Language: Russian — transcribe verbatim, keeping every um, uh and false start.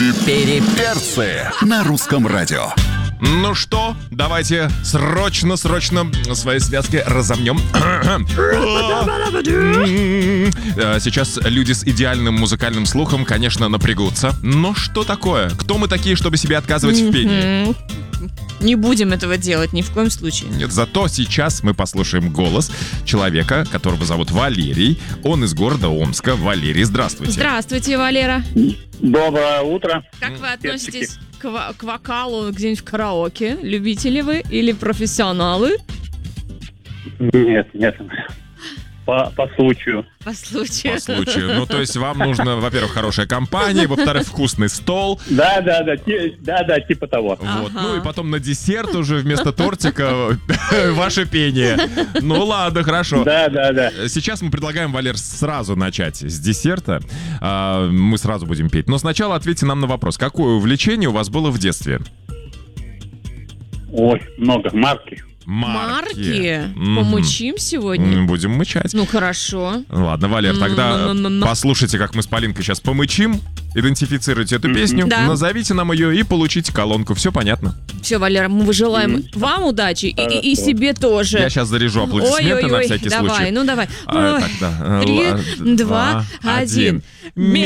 Переперцы на русском радио. Ну что, давайте срочно-срочно свои связки разомнем. Сейчас люди с идеальным музыкальным слухом, конечно, напрягутся. Но что такое? Кто мы такие, чтобы себе отказывать в пении? Не будем этого делать ни в коем случае. Нет, зато сейчас мы послушаем голос человека, которого зовут Валерий. Он из города Омска. Валерий, здравствуйте. Здравствуйте, Валера. Доброе утро. Как вы относитесь к, ва- к вокалу где-нибудь в караоке? Любите ли вы или профессионалы? Нет, нет. По, по случаю. По случаю. По случаю. Ну, то есть вам нужно, во-первых, хорошая компания, во-вторых, вкусный стол. Да, да, да, ти- да, да, типа того. Вот. Ага. Ну и потом на десерт уже вместо тортика ваше пение. Ну ладно, хорошо. Да, да, да. Сейчас мы предлагаем, Валер, сразу начать с десерта. А, мы сразу будем петь. Но сначала ответьте нам на вопрос. Какое увлечение у вас было в детстве? Ой, много. Марки. Марки? Мгм. Помучим сегодня? М, Будем мычать. Ну, хорошо. Ладно, Валер, тогда Ну-ну-ну-ну. послушайте, как мы с Полинкой сейчас помычим. Идентифицируйте эту песню, Да. назовите нам ее и получите колонку. Все понятно? Все, Валера, мы желаем вам удачи и, и- и Хорошо. себе тоже. Я сейчас заряжу аплодисменты на Ой-ой-ой, всякий давай, случай. ну давай. А, Ой, так, да. Три, Ла- два, один.